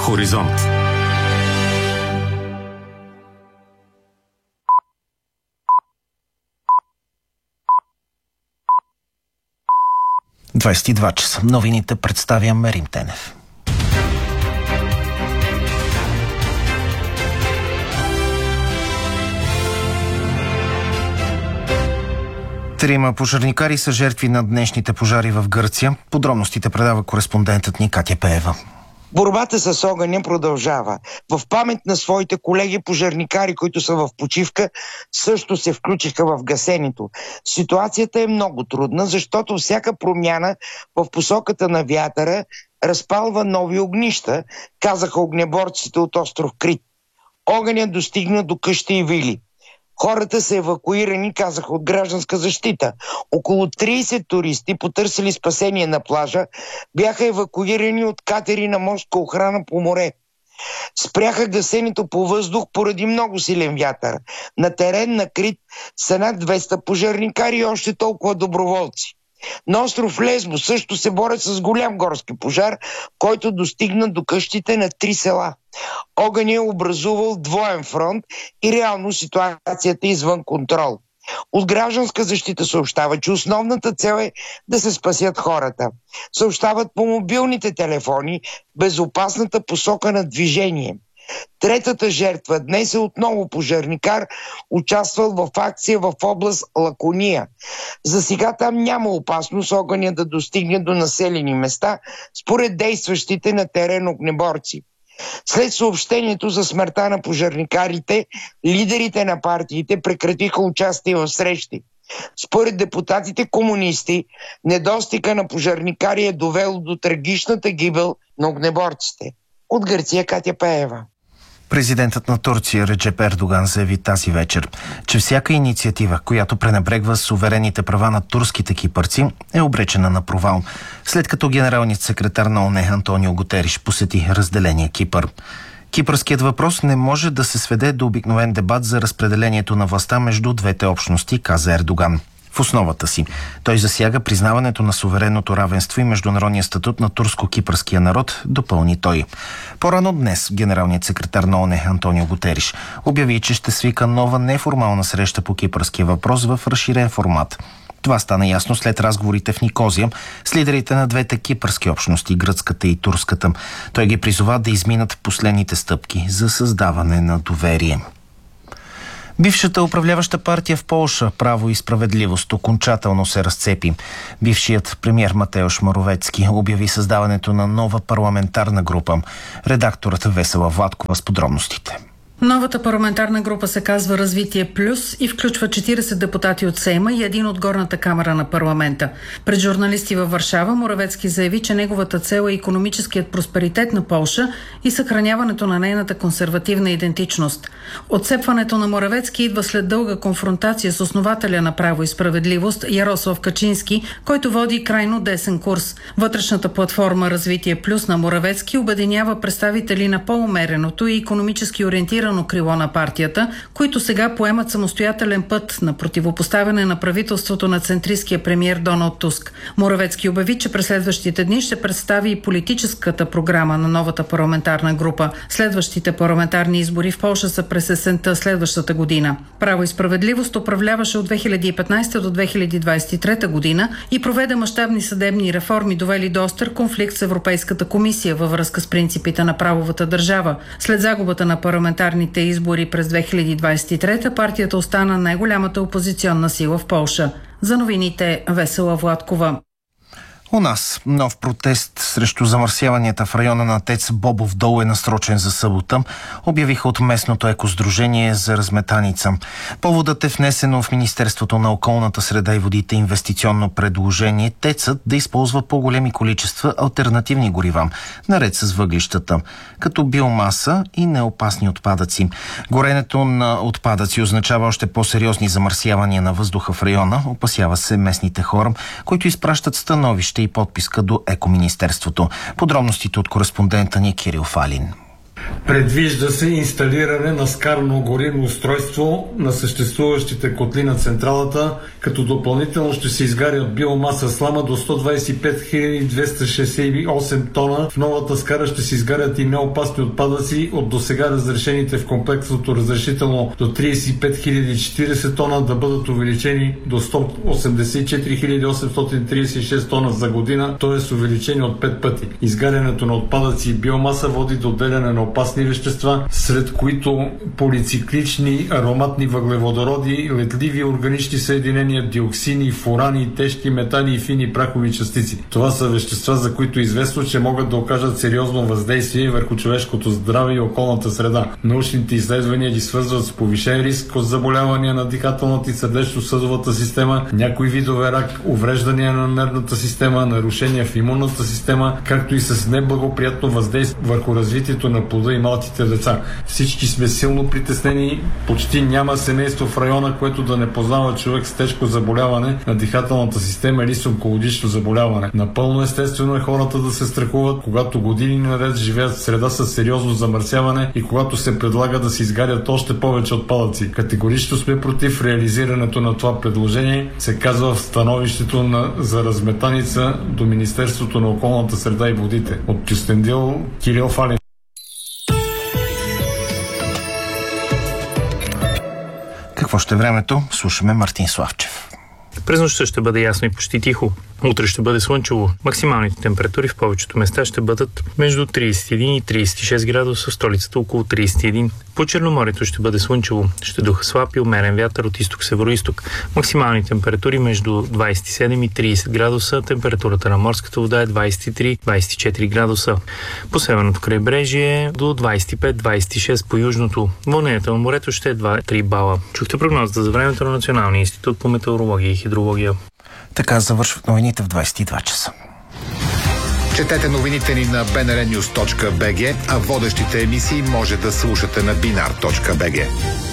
Хоризонт. часа. Новините представя Мерим Тенев. Трима пожарникари са жертви на днешните пожари в Гърция. Подробностите предава кореспондентът ни Катя Пеева. Борбата с огъня продължава. В памет на своите колеги пожарникари, които са в почивка, също се включиха в гасенето. Ситуацията е много трудна, защото всяка промяна в посоката на вятъра разпалва нови огнища, казаха огнеборците от остров Крит. Огънят достигна до къщи и вили. Хората са евакуирани, казаха от гражданска защита. Около 30 туристи, потърсили спасение на плажа, бяха евакуирани от катери на морска охрана по море. Спряха гасенето по въздух поради много силен вятър. На терен на Крит са над 200 пожарникари и още толкова доброволци. На остров Лесбо също се борят с голям горски пожар, който достигна до къщите на 3 села. Огън е образувал двоен фронт и реално ситуацията е извън контрол. От гражданска защита съобщава, че основната цел е да се спасят хората. Съобщават по мобилните телефони безопасната посока на движение. Третата жертва днес е отново пожарникар, участвал в акция в област Лакония. За сега там няма опасност огъня да достигне до населени места, според действащите на терен огнеборци. След съобщението за смъртта на пожарникарите, лидерите на партиите прекратиха участие в срещи. Според депутатите комунисти, недостига на пожарникари е довело до трагичната гибел на огнеборците. От Гърция, Катя Пеева. Президентът на Турция Реджеп Ердоган заяви тази вечер, че всяка инициатива, която пренебрегва суверенните права на турските кипърци, е обречена на провал, след като генералният секретар на ООН Антонио Гутериш посети разделения Кипър. Кипърският въпрос не може да се сведе до обикновен дебат за разпределението на властта между двете общности, каза Ердоган. В основата си той засяга признаването на суверенното равенство и международния статут на турско-кипърския народ, допълни той. По-рано днес генералният секретар на ООН Антонио Гутериш обяви, че ще свика нова неформална среща по кипърския въпрос в разширен формат. Това стана ясно след разговорите в Никозия с лидерите на двете кипърски общности, гръцката и турската. Той ги призова да изминат последните стъпки за създаване на доверие. Бившата управляваща партия в Полша Право и справедливост окончателно се разцепи. Бившият премиер Матеуш Моровецки обяви създаването на нова парламентарна група. Редакторът Весела Владкова с подробностите. Новата парламентарна група се казва Развитие Плюс и включва 40 депутати от Сейма и един от горната камара на парламента. Пред журналисти във Варшава Моровецки заяви, че неговата цел е икономическият просперитет на Полша и съхраняването на нейната консервативна идентичност. Отцепването на Моровецки идва след дълга конфронтация с основателя на Право и справедливост Ярослав Качински, който води крайно десен курс. Вътрешната платформа Развитие Плюс на Моровецки обединява представители на по-умереното и икономически ориентирано крило на партията, които сега поемат самостоятелен път на противопоставяне на правителството на центристския премиер Доналд Туск. Моровецки обяви, че през следващите дни ще представи и политическата програма на новата парламентарна група. Следващите парламентарни избори в Полша са през есента следващата година. Право и справедливост управляваше от 2015 до 2023 година и проведе мащабни съдебни реформи, довели до остър конфликт с Европейската комисия във връзка с принципите на правовата държава. След загубата на парламентарните избори през 2023 партията остана най-голямата опозиционна сила в Полша. За новините Весела Владкова. У нас нов протест срещу замърсяванията в района на ТЕЦ Бобов дол е насрочен за събота, обявиха от местното екосдружение за Разметаница. Поводът е внесено в Министерството на околната среда и водите инвестиционно предложение ТЕЦът да използва по-големи количества алтернативни горива, наред с въглищата, като биомаса и неопасни отпадъци. Горенето на отпадъци означава още по-сериозни замърсявания на въздуха в района, опасява се местните хора, които изпращат становище и подписка до Екоминистерството. Подробностите от кореспондента ни Кирил Фалин. Предвижда се инсталиране на скарно горивно устройство на съществуващите котли на централата, като допълнително ще се изгарят биомаса слама до 125 268 тона. В новата скара ще се изгарят и неопасни отпадъци от досега разрешените в комплексното разрешително до 35 040 тона да бъдат увеличени до 184 836 тона за година, т.е. увеличени от 5 пъти. Изгарянето на отпадъци и биомаса води до отделяне на опасни вещества, сред които полициклични ароматни въглеводороди, летливи органични съединения, диоксини, фурани, тежки метали и фини прахови частици. Това са вещества, за които е известно, че могат да окажат сериозно въздействие върху човешкото здраве и околната среда. Научните изследвания ги свързват с повишен риск от заболявания на дихателната и сърдечно-съдовата система, някои видове рак, увреждания на нервната система, нарушения в имунната система, както и с неблагоприятно въздействие върху развитието на плода и малките деца. Всички сме силно притеснени. Почти няма семейство в района, което да не познава човек с тежко заболяване на дихателната система или с онкологично заболяване. Напълно естествено е хората да се страхуват, когато години наред живеят в среда с сериозно замърсяване и когато се предлага да се изгарят още повече отпадъци. Категорично сме против реализирането на това предложение, се казва в становището за разметаница до Министерството на околната среда и водите. От Кюстендил, Кирил Фалин. Какво ще е времето? Слушаме Мартин Славчев. През нощта ще бъде ясно и почти тихо. Утре ще бъде слънчево. Максималните температури в повечето места ще бъдат между 31 и 36 градуса, в столицата около 31. По Черноморието ще бъде слънчево. Ще духа слаб и умерен вятър от изток-североизток. Максимални температури между 27 и 30 градуса. Температурата на морската вода е 23-24 градуса. По северното крайбрежие до 25-26 по южното. Вълнението на морето ще е 2-3 бала. Чухте прогнозата за времето на Националния институт по метеорология и хидрология. Така завършват новините в 22 часа. Четете новините ни на bnrnews.bg, а водещите емисии може да слушате на binar.bg.